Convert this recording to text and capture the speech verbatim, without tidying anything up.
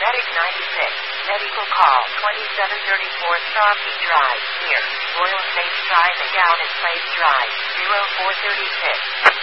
Medic ninety-six, medical call twenty-seven thirty-four Starkey Drive, near Royal States Drive and Galvin Place Drive, zero four three six.